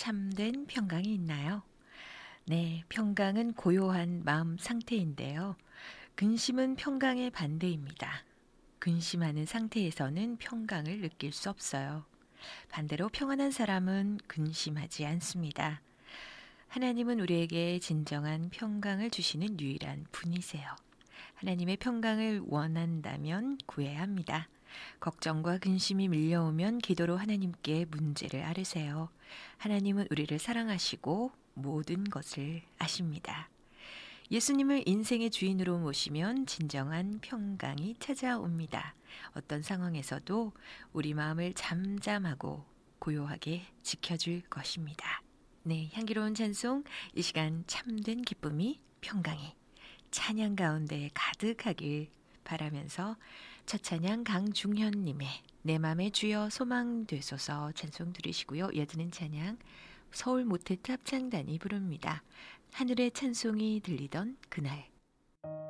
참된 평강이 있나요? 네, 평강은 고요한 마음 상태인데요. 근심은 평강의 반대입니다. 근심하는 상태에서는 평강을 느낄 수 없어요. 반대로 평안한 사람은 근심하지 않습니다. 하나님은 우리에게 진정한 평강을 주시는 유일한 분이세요. 하나님의 평강을 원한다면 구해야 합니다. 걱정과 근심이 밀려오면 기도로 하나님께 문제를 아르세요. 하나님은 우리를 사랑하시고 모든 것을 아십니다. 예수님을 인생의 주인으로 모시면 진정한 평강이 찾아옵니다. 어떤 상황에서도 우리 마음을 잠잠하고 고요하게 지켜줄 것입니다. 네, 향기로운 찬송, 이 시간 참된 기쁨이 평강이 찬양 가운데 가득하길 바라면서 첫 찬양 강중현님의 내 맘의 주여 소망 되소서 찬송 들으시고요. 이어지는 찬양 서울 모태탑 합창단이 부릅니다. 하늘의 찬송이 들리던 그날.